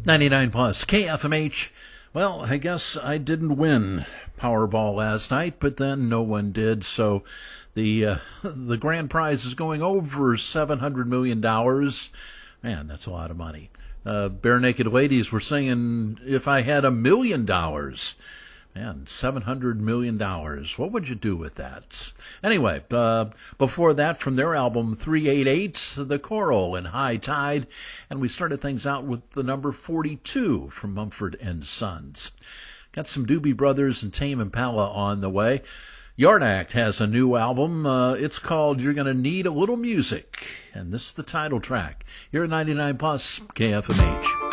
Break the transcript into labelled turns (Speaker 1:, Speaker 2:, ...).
Speaker 1: 99 plus KFMH. Well, I guess I didn't win Powerball last night, but then no one did. So the grand prize is going over $700 million. Man, that's a lot of money. Bare Naked Ladies were singing, if I had $1 million. Man, $700 million. What would you do with that? Anyway, before that, from their album 388, The Coral and High Tide. And we started things out with the number 42 from Mumford & Sons. Got some Doobie Brothers and Tame Impala on the way. Yard Act has a new album. It's called You're Gonna Need a Little Music. And this is the title track. Here at 99 plus KFMH.